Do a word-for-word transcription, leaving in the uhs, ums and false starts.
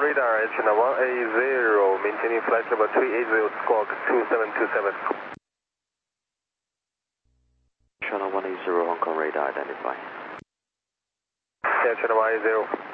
radar at channel one eighty, maintaining flight level three eighty, squawk two seven two seven. Channel one eighty, Hong Kong radar identified. Yeah, channel one eighty.